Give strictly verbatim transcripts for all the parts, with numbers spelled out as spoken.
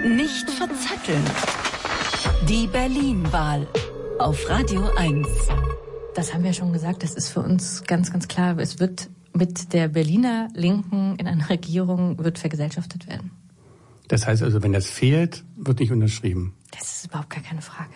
Nicht verzetteln. Die Berlin-Wahl auf Radio eins. Das haben wir schon gesagt, das ist für uns ganz, ganz klar. Es wird mit der Berliner Linken in einer Regierung wird vergesellschaftet werden. Das heißt also, wenn das fehlt, wird nicht unterschrieben. Das ist überhaupt gar keine Frage.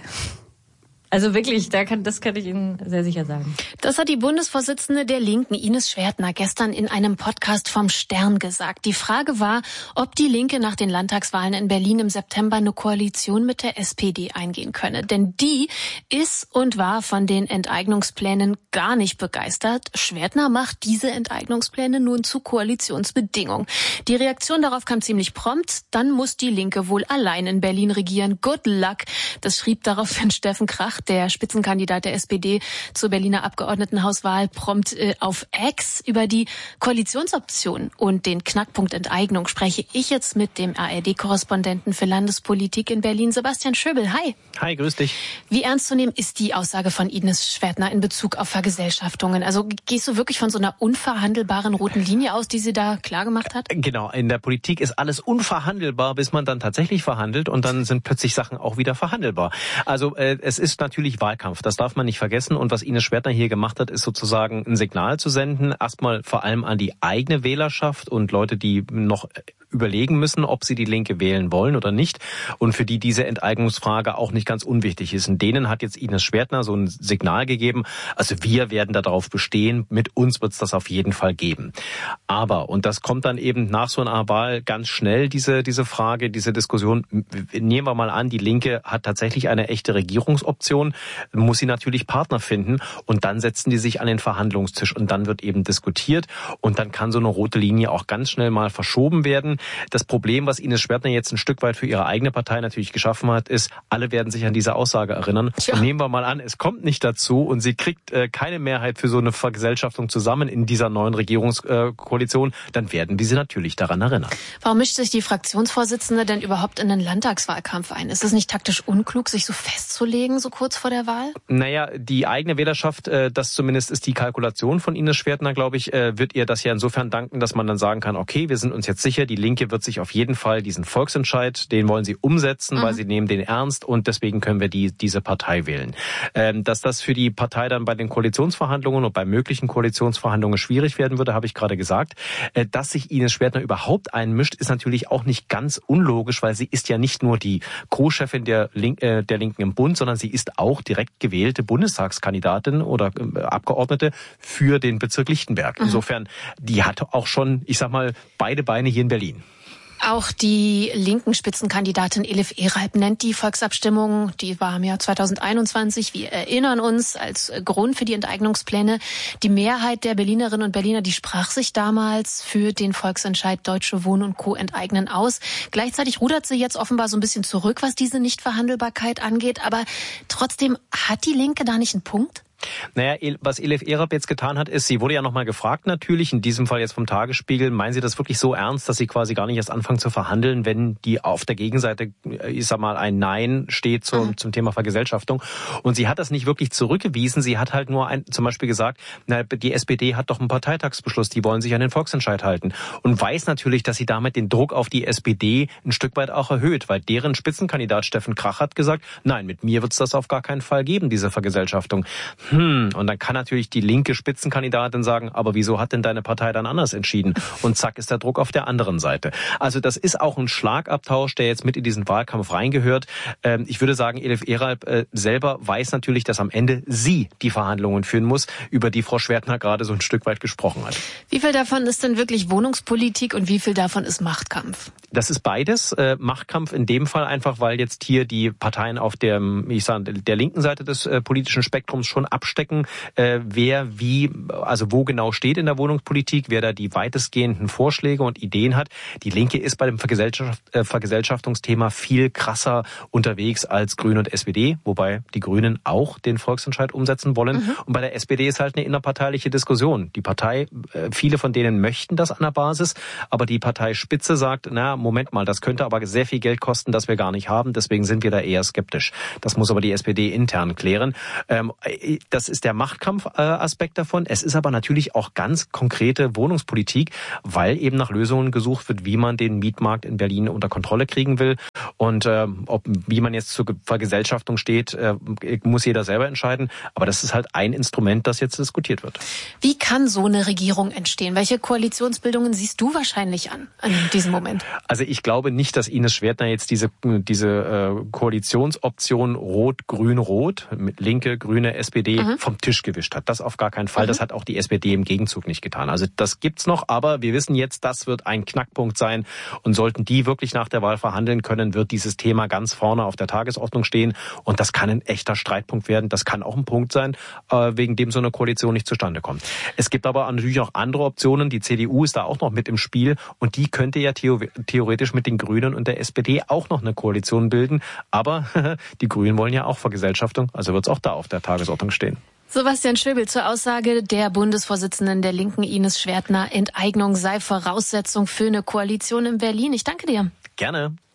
Also wirklich, da kann, das kann ich Ihnen sehr sicher sagen. Das hat die Bundesvorsitzende der Linken, Ines Schwertner, gestern in einem Podcast vom Stern gesagt. Die Frage war, ob die Linke nach den Landtagswahlen in Berlin im September eine Koalition mit der S P D eingehen könne. Denn die ist und war von den Enteignungsplänen gar nicht begeistert. Schwertner macht diese Enteignungspläne nun zu Koalitionsbedingung. Die Reaktion darauf kam ziemlich prompt. Dann muss die Linke wohl allein in Berlin regieren. Good luck. Das schrieb daraufhin Steffen Krach, der Spitzenkandidat der S P D zur Berliner Abgeordnetenhauswahl, prompt äh, auf X. Über die Koalitionsoption und den Knackpunkt Enteignung spreche ich jetzt mit dem A R D-Korrespondenten für Landespolitik in Berlin, Sebastian Schöbel. Hi. Hi, grüß dich. Wie ernst zu nehmen ist die Aussage von Ines Schwertner in Bezug auf Vergesellschaftungen? Also gehst du wirklich von so einer unverhandelbaren roten Linie aus, die sie da klargemacht hat? Genau, in der Politik ist alles unverhandelbar, bis man dann tatsächlich verhandelt und dann sind plötzlich Sachen auch wieder verhandelbar. Also äh, es ist natürlich Wahlkampf, das darf man nicht vergessen. Und was Ines Schwertner hier gemacht hat, ist sozusagen ein Signal zu senden. Erstmal vor allem an die eigene Wählerschaft und Leute, die noch überlegen müssen, ob sie die Linke wählen wollen oder nicht. Und für die diese Enteignungsfrage auch nicht ganz unwichtig ist. Und denen hat jetzt Ines Schwertner so ein Signal gegeben, also wir werden darauf bestehen, mit uns wird es das auf jeden Fall geben. Aber, und das kommt dann eben nach so einer Wahl ganz schnell, diese, diese Frage, diese Diskussion, nehmen wir mal an, die Linke hat tatsächlich eine echte Regierungsoption, muss sie natürlich Partner finden und dann setzen die sich an den Verhandlungstisch und dann wird eben diskutiert und dann kann so eine rote Linie auch ganz schnell mal verschoben werden. Das Problem, was Ines Schwertner jetzt ein Stück weit für ihre eigene Partei natürlich geschaffen hat, ist, alle werden sich an diese Aussage erinnern. Ja. Und nehmen wir mal an, es kommt nicht dazu und sie kriegt äh, keine Mehrheit für so eine Vergesellschaftung zusammen in dieser neuen Regierungskoalition, dann werden wir sie natürlich daran erinnern. Warum mischt sich die Fraktionsvorsitzende denn überhaupt in den Landtagswahlkampf ein? Ist es nicht taktisch unklug, sich so festzulegen, so kurz vor der Wahl? Naja, die eigene Wählerschaft, äh, das zumindest ist die Kalkulation von Ines Schwertner, glaube ich, äh, wird ihr das ja insofern danken, dass man dann sagen kann, okay, wir sind uns jetzt sicher, die Linke wird sich auf jeden Fall diesen Volksentscheid, den wollen sie umsetzen, mhm. weil sie nehmen den ernst und deswegen können wir die diese Partei wählen. Ähm, dass das für die Partei dann bei den Koalitionsverhandlungen und bei möglichen Koalitionsverhandlungen schwierig werden würde, habe ich gerade gesagt. Äh, dass sich Ines Schwertner überhaupt einmischt, ist natürlich auch nicht ganz unlogisch, weil sie ist ja nicht nur die Co-Chefin der, Link, äh, der Linken im Bund, sondern sie ist auch direkt gewählte Bundestagskandidatin oder äh, Abgeordnete für den Bezirk Lichtenberg. Mhm. Insofern, die hat auch schon, ich sag mal, beide Beine hier in Berlin. Auch die linken Spitzenkandidatin Elif Eralp nennt die Volksabstimmung, die war im Jahr zweitausendeinundzwanzig, wir erinnern uns, als Grund für die Enteignungspläne. Die Mehrheit der Berlinerinnen und Berliner, die sprach sich damals für den Volksentscheid Deutsche Wohnen und Co. enteignen aus. Gleichzeitig rudert sie jetzt offenbar so ein bisschen zurück, was diese Nichtverhandelbarkeit angeht. Aber trotzdem, hat die Linke da nicht einen Punkt? Naja, was Elif Eralp jetzt getan hat, ist, sie wurde ja nochmal gefragt natürlich, in diesem Fall jetzt vom Tagesspiegel, meinen Sie das wirklich so ernst, dass Sie quasi gar nicht erst anfangen zu verhandeln, wenn die auf der Gegenseite, ich sag mal, ein Nein steht zum, mhm. zum Thema Vergesellschaftung. Und sie hat das nicht wirklich zurückgewiesen, sie hat halt nur ein, zum Beispiel gesagt, na, die S P D hat doch einen Parteitagsbeschluss, die wollen sich an den Volksentscheid halten. Und weiß natürlich, dass sie damit den Druck auf die S P D ein Stück weit auch erhöht, weil deren Spitzenkandidat Steffen Krach hat gesagt, nein, mit mir wird es das auf gar keinen Fall geben, diese Vergesellschaftung. Hm, und dann kann natürlich die linke Spitzenkandidatin sagen, aber wieso hat denn deine Partei dann anders entschieden? Und zack ist der Druck auf der anderen Seite. Also das ist auch ein Schlagabtausch, der jetzt mit in diesen Wahlkampf reingehört. Ähm, ich würde sagen, Elif Eralp äh, selber weiß natürlich, dass am Ende sie die Verhandlungen führen muss, über die Frau Schwertner gerade so ein Stück weit gesprochen hat. Wie viel davon ist denn wirklich Wohnungspolitik und wie viel davon ist Machtkampf? Das ist beides. Äh, Machtkampf in dem Fall einfach, weil jetzt hier die Parteien auf der, ich sage, der linken Seite des äh, politischen Spektrums schon abstecken, äh, wer wie, also wo genau steht in der Wohnungspolitik, wer da die weitestgehenden Vorschläge und Ideen hat. Die Linke ist bei dem Vergesellschaft, äh, Vergesellschaftungsthema viel krasser unterwegs als Grüne und S P D, wobei die Grünen auch den Volksentscheid umsetzen wollen. Mhm. Und bei der S P D ist halt eine innerparteiliche Diskussion. Die Partei, äh, viele von denen möchten das an der Basis, aber die Parteispitze sagt, na, Moment mal, das könnte aber sehr viel Geld kosten, das wir gar nicht haben, deswegen sind wir da eher skeptisch. Das muss aber die S P D intern klären. Ähm, das ist der Machtkampfaspekt davon. Es ist aber natürlich auch ganz konkrete Wohnungspolitik, weil eben nach Lösungen gesucht wird, wie man den Mietmarkt in Berlin unter Kontrolle kriegen will. Und äh, ob, wie man jetzt zur Vergesellschaftung steht, äh, muss jeder selber entscheiden. Aber das ist halt ein Instrument, das jetzt diskutiert wird. Wie kann so eine Regierung entstehen? Welche Koalitionsbildungen siehst du wahrscheinlich an, an diesem Moment? Also ich glaube nicht, dass Ines Schwertner jetzt diese, diese äh, Koalitionsoption Rot-Grün-Rot mit Linke, Grüne, S P D mhm. vom Tisch gewischt hat. Das auf gar keinen Fall. Mhm. Das hat auch die S P D im Gegenzug nicht getan. Also das gibt's noch, aber wir wissen jetzt, das wird ein Knackpunkt sein. Und sollten die wirklich nach der Wahl verhandeln können, wird dieses Thema ganz vorne auf der Tagesordnung stehen. Und das kann ein echter Streitpunkt werden. Das kann auch ein Punkt sein, äh, wegen dem so eine Koalition nicht zustande kommt. Es gibt aber natürlich auch andere Optionen. Die C D U ist da auch noch mit im Spiel. Und die könnte ja theoretisch mit den Grünen und der S P D auch noch eine Koalition bilden. Aber die Grünen wollen ja auch Vergesellschaftung. Also wird es auch da auf der Tagesordnung stehen. Sebastian Schöbel zur Aussage der Bundesvorsitzenden der Linken Ines Schwertner, Enteignung sei Voraussetzung für eine Koalition in Berlin. Ich danke dir. Gerne.